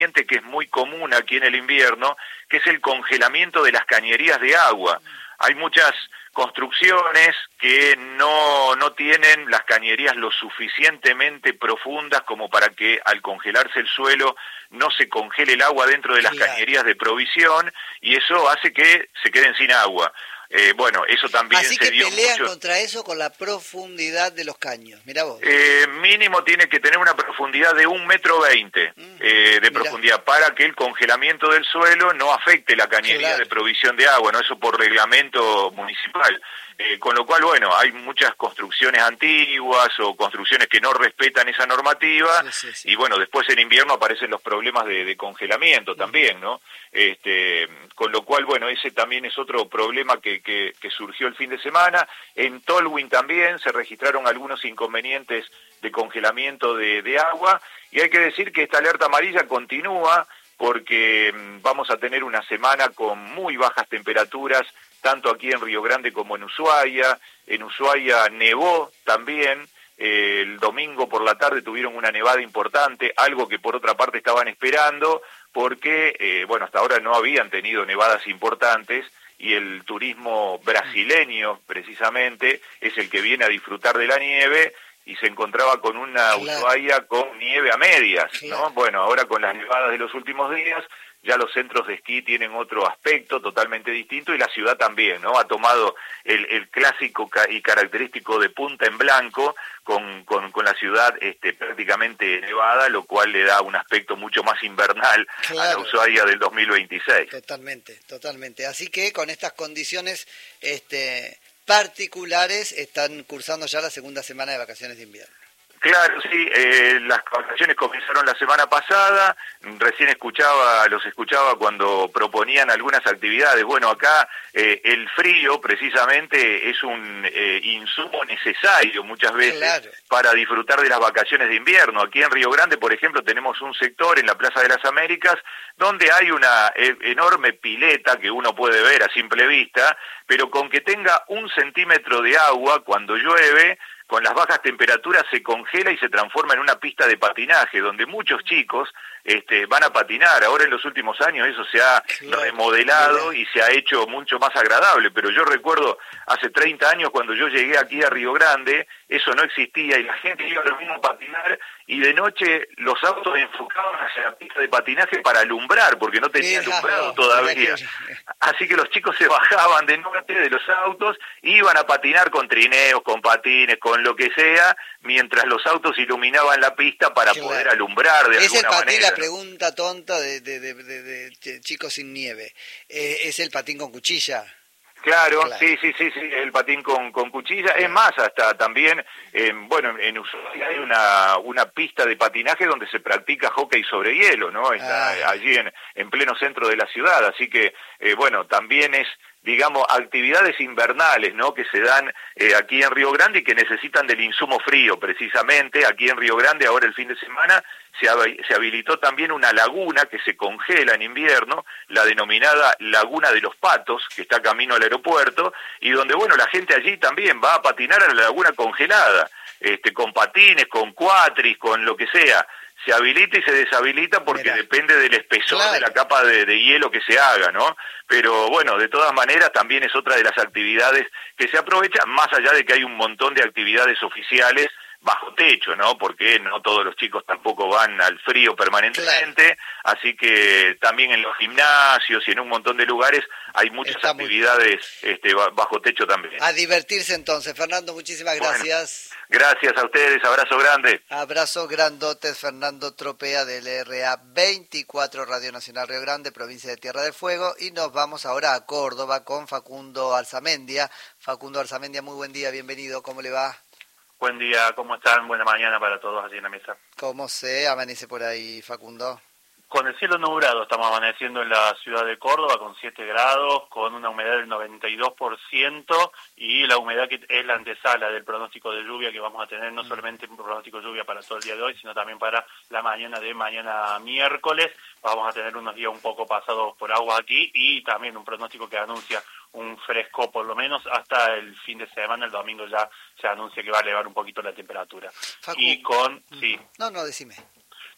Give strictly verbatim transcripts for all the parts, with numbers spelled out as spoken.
que es muy común aquí en el invierno, que es el congelamiento de las cañerías de agua. Hay muchas construcciones que no, no tienen las cañerías lo suficientemente profundas como para que al congelarse el suelo no se congele el agua dentro de las Claro. cañerías de provisión, y eso hace que se queden sin agua. Eh, bueno, eso también Así se que dio pelean mucho. contra eso con la profundidad de los caños. Mirá vos. Eh, mínimo tiene que tener una profundidad de un metro veinte Mm, eh, de mirá. profundidad para que el congelamiento del suelo no afecte la cañería Claro. de provisión de agua, no, eso por reglamento municipal. Eh, con lo cual, bueno, hay muchas construcciones antiguas o construcciones que no respetan esa normativa, Sí, sí, sí. y bueno, después en invierno aparecen los problemas de, de congelamiento también, ¿no? Este, con lo cual, bueno, ese también es otro problema que, que, que surgió el fin de semana. En Tolwyn también se registraron algunos inconvenientes de congelamiento de, de agua, y hay que decir que esta alerta amarilla continúa porque mm, vamos a tener una semana con muy bajas temperaturas, tanto aquí en Río Grande como en Ushuaia. En Ushuaia nevó también, eh, el domingo por la tarde tuvieron una nevada importante, algo que por otra parte estaban esperando, porque, eh, bueno, hasta ahora no habían tenido nevadas importantes, y el turismo brasileño, precisamente, es el que viene a disfrutar de la nieve, y se encontraba con una Claro. Ushuaia con nieve a medias, Claro. ¿no? Bueno, ahora con las nevadas de los últimos días, ya los centros de esquí tienen otro aspecto totalmente distinto, y la ciudad también, ¿no? Ha tomado el, el clásico ca y característico de punta en blanco, con, con, con la ciudad este, prácticamente nevada, lo cual le da un aspecto mucho más invernal Claro. a la Ushuaia del dos mil veintiséis. Totalmente, totalmente. Así que con estas condiciones este, particulares están cursando ya la segunda semana de vacaciones de invierno. Claro, sí, eh, las vacaciones comenzaron la semana pasada, recién escuchaba, los escuchaba cuando proponían algunas actividades. Bueno, acá eh, el frío precisamente es un eh, insumo necesario muchas veces Claro. para disfrutar de las vacaciones de invierno. Aquí en Río Grande, por ejemplo, tenemos un sector en la Plaza de las Américas donde hay una eh, enorme pileta que uno puede ver a simple vista, pero con que tenga un centímetro de agua cuando llueve, con las bajas temperaturas se congela y se transforma en una pista de patinaje, donde muchos chicos este, van a patinar. Ahora en los últimos años eso se ha Claro, remodelado mira. y se ha hecho mucho más agradable, pero yo recuerdo hace treinta años cuando yo llegué aquí a Río Grande, eso no existía, y la gente iba lo mismo a patinar, y de noche los autos enfocaban hacia la pista de patinaje para alumbrar, porque no tenían Mirá alumbrado vos, todavía. mirá que- Así que los chicos se bajaban de noche de los autos, iban a patinar con trineos, con patines, con lo que sea, mientras los autos iluminaban la pista para Claro. poder alumbrar de Es el alguna patín, manera. la ¿no? pregunta tonta de, de, de, de, de- de chicos sin nieve. Eh, ¿Es el patín con cuchilla? Claro, Claro. sí, sí, sí, sí, el patín con, con cuchilla. Claro. Es más, hasta también, eh, bueno, en Ushuaia hay una, una pista de patinaje donde se practica hockey sobre hielo, ¿no? Está Ah. allí en, en pleno centro de la ciudad, así que, eh, bueno, también es, digamos, actividades invernales, ¿no?, que se dan eh, aquí en Río Grande y que necesitan del insumo frío, precisamente. Aquí en Río Grande, ahora el fin de semana, se, hab se habilitó también una laguna que se congela en invierno, la denominada Laguna de los Patos, que está camino al aeropuerto, y donde, bueno, la gente allí también va a patinar a la laguna congelada, este, con patines, con cuatris, con lo que sea. Se habilita y se deshabilita porque Mirá. depende del espesor Claro. de la capa de, de hielo que se haga, ¿no? Pero bueno, de todas maneras también es otra de las actividades que se aprovechan, más allá de que hay un montón de actividades oficiales bajo techo, ¿no? Porque no todos los chicos tampoco van al frío permanentemente, claro. Así que también en los gimnasios y en un montón de lugares hay muchas Está actividades este, bajo techo también. A divertirse entonces. Fernando, muchísimas gracias. Bueno, gracias a ustedes, abrazo grande. Abrazo grandotes, Fernando Tropea del R A veinticuatro Radio Nacional Río Grande, provincia de Tierra del Fuego, y nos vamos ahora a Córdoba con Facundo Alzamendia. Facundo Alzamendia, muy buen día, bienvenido, ¿cómo le va? Buen día, ¿cómo están? Buena mañana para todos allí en la mesa. ¿Cómo se amanece por ahí, Facundo? Con el cielo nublado, estamos amaneciendo en la ciudad de Córdoba con siete grados, con una humedad del noventa y dos por ciento, y la humedad que es la antesala del pronóstico de lluvia que vamos a tener, no solamente un pronóstico de lluvia para todo el día de hoy, sino también para la mañana de mañana miércoles. Vamos a tener unos días un poco pasados por agua aquí, y también un pronóstico que anuncia un fresco por lo menos hasta el fin de semana. El domingo ya se anuncia que va a elevar un poquito la temperatura. Facu, y con... sí. No, no, decime.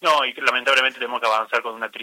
No, y lamentablemente tenemos que avanzar con una